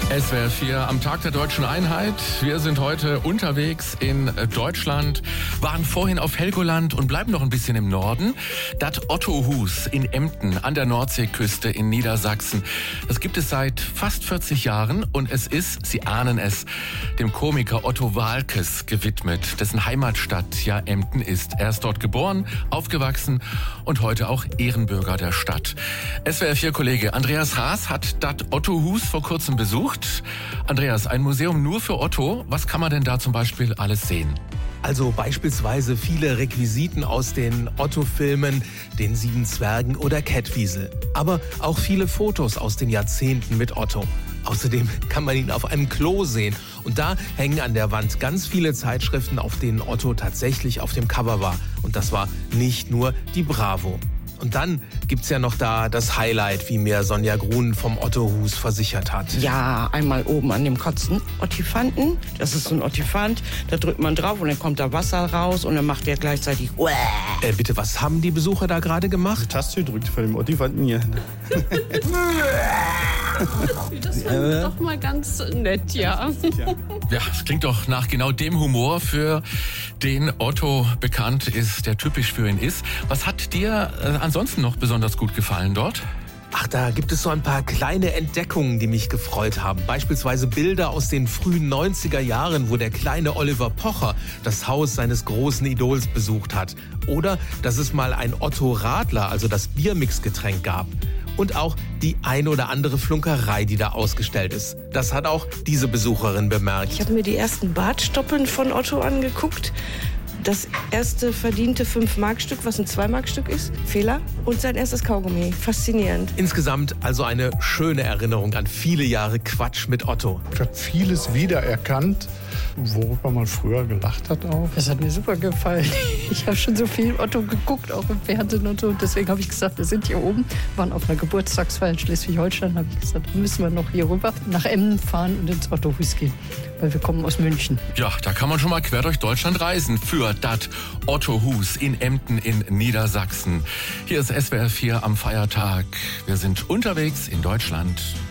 SWR 4 am Tag der Deutschen Einheit. Wir sind heute unterwegs in Deutschland, waren vorhin auf Helgoland und bleiben noch ein bisschen im Norden. Das Ottohus in Emden an der Nordseeküste in Niedersachsen. Das gibt es seit fast 40 Jahren und es ist, Sie ahnen es, dem Komiker Otto Waalkes gewidmet, dessen Heimatstadt ja Emden ist. Er ist dort geboren, aufgewachsen und heute auch Ehrenbürger der Stadt. SWR 4-Kollege Andreas Haas hat das Ottohus vor kurzem besucht. Andreas, ein Museum nur für Otto. Was kann man denn da zum Beispiel alles sehen? Also beispielsweise viele Requisiten aus den Otto-Filmen, den 7 Zwergen oder Kettwiesel. Aber auch viele Fotos aus den Jahrzehnten mit Otto. Außerdem kann man ihn auf einem Klo sehen. Und da hängen an der Wand ganz viele Zeitschriften, auf denen Otto tatsächlich auf dem Cover war. Und das war nicht nur die Bravo. Und dann gibt's ja noch da das Highlight, wie mir Sonja Grun vom Ottohus versichert hat. Ja, einmal oben an dem kotzen Ottifanten. Das ist so ein Ottifant, da drückt man drauf und dann kommt da Wasser raus und dann macht der gleichzeitig Bitte, was haben die Besucher da gerade gemacht? Die Taste gedrückt von dem Ottifanten hier. Das ist doch mal ganz nett, ja. Ja, es klingt doch nach genau dem Humor, für den Otto bekannt ist, der typisch für ihn ist. Was hat dir ansonsten noch besonders gut gefallen dort? Ach, da gibt es so ein paar kleine Entdeckungen, die mich gefreut haben. Beispielsweise Bilder aus den frühen 90er Jahren, wo der kleine Oliver Pocher das Haus seines großen Idols besucht hat. Oder dass es mal ein Otto Radler, also das Biermixgetränk, gab. Und auch die ein oder andere Flunkerei, die da ausgestellt ist. Das hat auch diese Besucherin bemerkt. Ich habe mir die ersten Bartstoppeln von Otto angeguckt. Das erste verdiente 5-Mark-Stück, was ein 2-Mark-Stück ist. Fehler. Und sein erstes Kaugummi. Faszinierend. Insgesamt also eine schöne Erinnerung an viele Jahre Quatsch mit Otto. Ich habe vieles wiedererkannt, worüber man früher gelacht hat auch. Das hat mir super gefallen. Ich habe schon so viel Otto geguckt, auch im Fernsehen und so. Und deswegen habe ich gesagt, wir sind hier oben, waren auf einer Geburtstagsfeier in Schleswig-Holstein. Habe ich gesagt, da müssen wir noch hier rüber nach Emden fahren und ins Ottohus gehen. Weil wir kommen aus München. Ja, da kann man schon mal quer durch Deutschland reisen für das Ottohus in Emden in Niedersachsen. Hier ist SWR 4 am Feiertag. Wir sind unterwegs in Deutschland.